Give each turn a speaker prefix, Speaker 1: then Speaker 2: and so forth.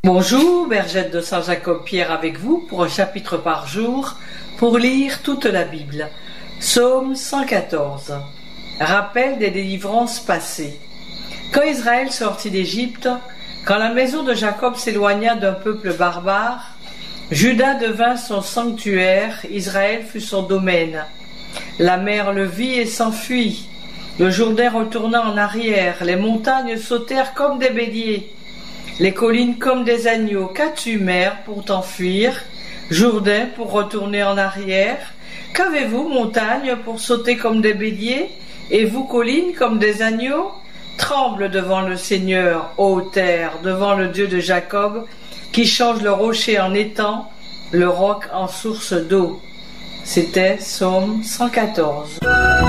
Speaker 1: Bonjour, Bergette de Saint-Jacob-Pierre avec vous pour un chapitre par jour pour lire toute la Bible. Psaume 114. Rappel des délivrances passées. Quand Israël sortit d'Égypte, quand la maison de Jacob s'éloigna d'un peuple barbare, Juda devint son sanctuaire, Israël fut son domaine. La mer le vit et s'enfuit. Le Jourdain retourna en arrière, les montagnes sautèrent comme des béliers. Les collines comme des agneaux. Qu'as-tu, mer, pour t'enfuir? Jourdain, pour retourner en arrière? Qu'avez-vous, montagne, pour sauter comme des béliers? Et vous, collines, comme des agneaux? Tremble devant le Seigneur, ô terre, devant le Dieu de Jacob, qui change le rocher en étang, le roc en source d'eau. C'était Psaume 114.